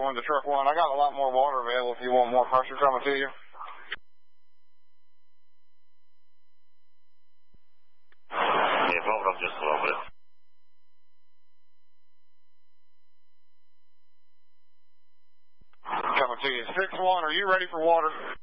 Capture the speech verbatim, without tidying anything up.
one to truck one. I got a lot more water available if you want more pressure coming to you. Yeah, bump it up just a little bit. Coming to you. six one, are you ready for water?